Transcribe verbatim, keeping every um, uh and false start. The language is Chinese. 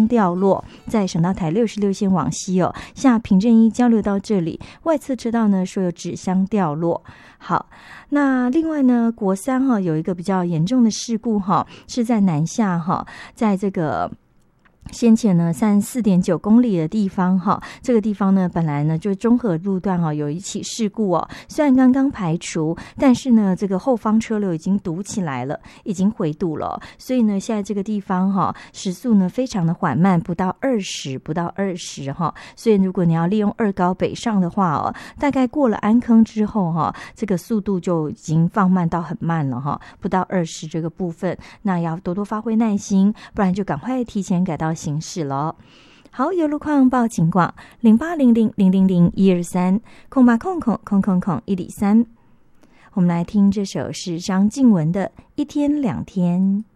掉落，在省道台六十六线往西哦，下平镇一交流道这里外侧车道呢说有纸箱掉落。好，那另外呢，国三哈有一个比较严重的事故哈，是在南下哈，在这个先前呢三十四点九公里的地方哈，这个地方呢本来呢就是中和路段哈有一起事故哦，虽然刚刚排除，但是呢这个后方车流已经堵起来了，已经回堵了，所以呢现在这个地方哈时速呢非常的缓慢，不到二十，不到二十哈，所以如果你要利用二高北上的话哦，大概过了安坑之后哈，这个速度就已经放慢到很慢了哈，不到二十这个部分，那要多多发挥耐心，不然就赶快提前改道行驶了。好，有路况报警广零八零零零零零一二三空八空空空空空一里三。我们来听这首是张静文的《一天两天》。